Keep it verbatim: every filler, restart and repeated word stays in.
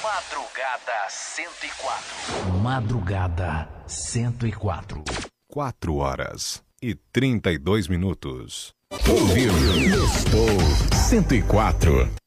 Madrugada cento e quatro. Madrugada cento e quatro. Quatro horas e trinta e dois minutos. Ouviu? Estou cento e quatro.